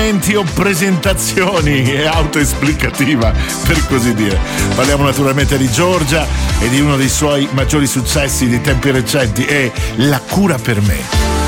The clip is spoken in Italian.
commenti o presentazioni, è autoesplicativa per così dire. Parliamo naturalmente di Giorgia e di uno dei suoi maggiori successi di tempi recenti, è La cura per me.